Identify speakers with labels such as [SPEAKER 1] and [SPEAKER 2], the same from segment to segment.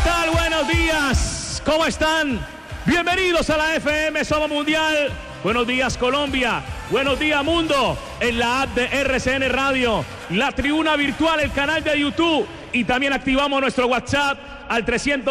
[SPEAKER 1] tal? Buenos días. ¿Cómo están? Bienvenidos a la FM Somos Mundial. Buenos días, Colombia. Buenos días, mundo. En la app de RCN Radio, la tribuna virtual, el canal de YouTube. Y también activamos nuestro WhatsApp al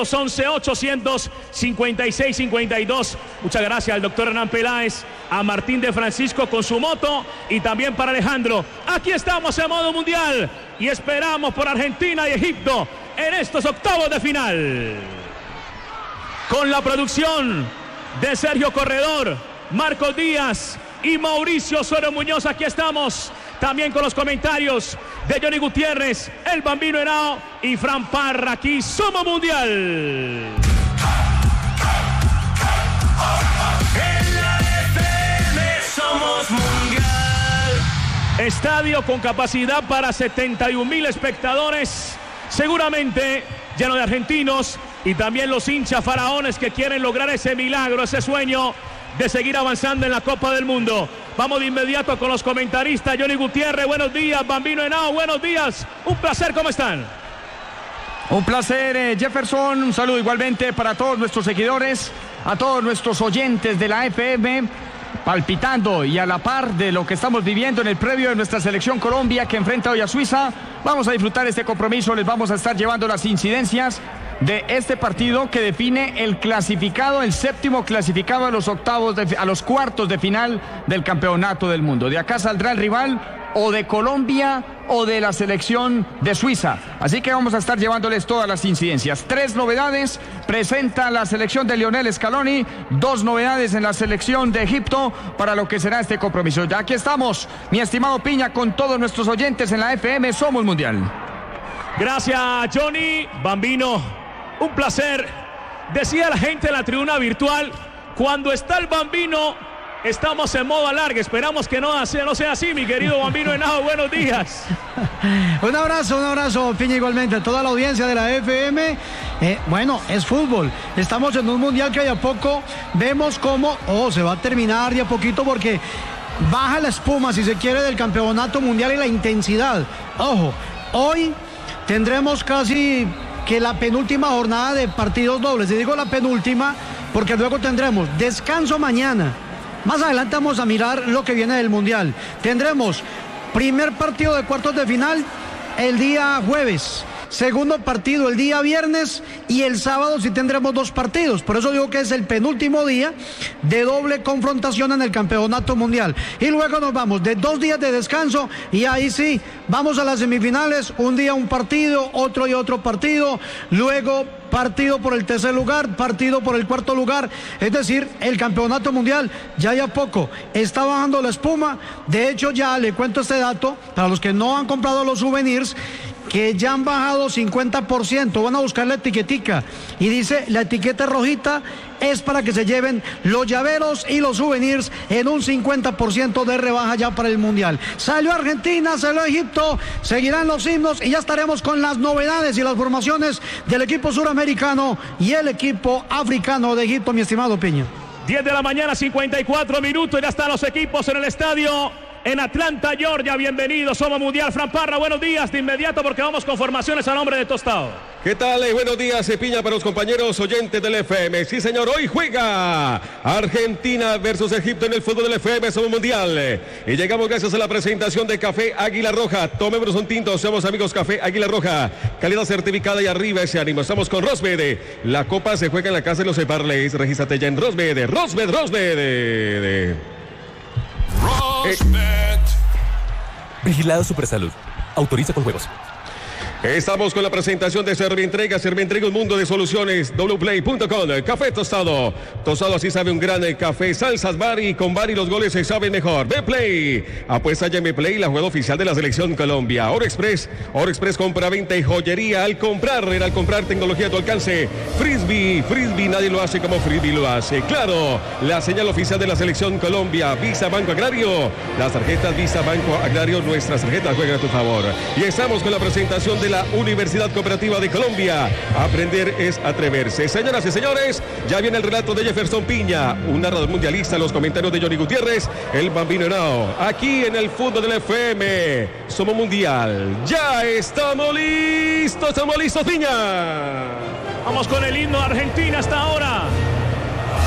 [SPEAKER 1] 311-856-52. Muchas gracias al doctor Hernán Peláez, a Martín de Francisco con su moto y también para Alejandro. Aquí estamos en modo mundial y esperamos por Argentina y Egipto en estos octavos de final. Con la producción de Sergio Corredor, Marcos Díaz y Mauricio Osorio Muñoz, aquí estamos. También con los comentarios de Johnny Gutiérrez, el Bambino Henao y Fran Parra. Aquí Somos Mundial.
[SPEAKER 2] En la FM Somos Mundial.
[SPEAKER 1] Estadio con capacidad para 71,000 espectadores. Seguramente lleno de argentinos y también los hinchas faraones que quieren lograr ese milagro, ese sueño de seguir avanzando en la Copa del Mundo. Vamos de inmediato con los comentaristas. Johnny Gutiérrez, buenos días. Bambino Henao, buenos días. Un placer, ¿cómo están?
[SPEAKER 3] Un placer, Jefferson. Un saludo igualmente para todos nuestros seguidores, a todos nuestros oyentes de la FM, palpitando y a la par de lo que estamos viviendo en el previo de nuestra selección Colombia, que enfrenta hoy a Suiza. Vamos a disfrutar este compromiso. Les vamos a estar llevando las incidencias de este partido que define el clasificado, el séptimo clasificado a los cuartos de final del campeonato del mundo. De acá saldrá el rival o de Colombia o de la selección de Suiza. Así que vamos a estar llevándoles todas las incidencias. 3 novedades presenta la selección de Lionel Scaloni, 2 novedades en la selección de Egipto para lo que será este compromiso. Ya aquí estamos, mi estimado Piña, con todos nuestros oyentes en la FM Somos Mundial.
[SPEAKER 1] Gracias, Johnny. Bambino, un placer. Decía la gente en la tribuna virtual, cuando está el Bambino, estamos en modo alargue. Esperamos que no sea así, mi querido Bambino Henao. Buenos días.
[SPEAKER 4] Un abrazo, Piña, igualmente a toda la audiencia de la FM. Bueno, es fútbol. Estamos en un mundial que de a poco vemos cómo se va a terminar de a poquito, porque baja la espuma, si se quiere, del campeonato mundial y la intensidad. Ojo, hoy tendremos casi que la penúltima jornada de partidos dobles. Y digo la penúltima porque luego tendremos descanso mañana. Más adelante vamos a mirar lo que viene del mundial. Tendremos primer partido de cuartos de final el día jueves, segundo partido el día viernes y el sábado sí tendremos 2 partidos. Por eso digo que es el penúltimo día de doble confrontación en el campeonato mundial. Y luego nos vamos de 2 días de descanso y ahí sí, vamos a las semifinales. Un día un partido, otro y otro partido. Luego partido por el tercer lugar, partido por el cuarto lugar. Es decir, el campeonato mundial ya a poco está bajando la espuma. De hecho, ya le cuento este dato para los que no han comprado los souvenirs, que ya han bajado 50%, van a buscar la etiquetica y dice, la etiqueta rojita es para que se lleven los llaveros y los souvenirs en un 50% de rebaja ya para el mundial. Salió Argentina, salió Egipto, seguirán los himnos y ya estaremos con las novedades y las formaciones del equipo suramericano y el equipo africano de Egipto, mi estimado Piña.
[SPEAKER 1] 10 de la mañana, 54 minutos, ya están los equipos en el estadio en Atlanta, Georgia. Bienvenidos, Somos Mundial. Fran Parra, buenos días de inmediato porque vamos con formaciones a nombre de Tostado.
[SPEAKER 5] ¿Qué tal? Buenos días, Piña, para los compañeros oyentes del FM. Sí, señor, hoy juega Argentina versus Egipto en el fútbol del FM Somos Mundial. Y llegamos gracias a la presentación de Café Águila Roja. Tomemos un tinto, somos amigos Café Águila Roja. Calidad certificada y arriba ese ánimo. Estamos con Rosbed. La copa se juega en la casa de los Parleys. Regístrate ya en Rosbed. Rosbed.
[SPEAKER 6] Vigilado Supersalud. Autoriza con juegos.
[SPEAKER 5] Estamos con la presentación de Servientrega. Servientrega, un mundo de soluciones. wplay.com. Café Tostado. Tostado así sabe un gran café. Salsas Bari. Con Bari los goles se saben mejor. Bplay. Apuesta ya en Bplay, la jugada oficial de la selección Colombia. Oro Express. Compra, venta y joyería. Al comprar tecnología a tu alcance. Frisbee. Nadie lo hace como Frisbee lo hace. Claro, la señal oficial de la selección Colombia. Visa Banco Agrario. Las tarjetas Visa Banco Agrario. Nuestras tarjetas juegan a tu favor. Y estamos con la presentación de la Universidad Cooperativa de Colombia. Aprender es atreverse. Señoras y señores, ya viene el relato de Jefferson Piña, un narrador mundialista, los comentarios de Johnny Gutiérrez, el Bambino Henao. Aquí en el fútbol del FM Somos Mundial. Ya estamos listos, Piña.
[SPEAKER 1] Vamos con el himno de Argentina hasta ahora.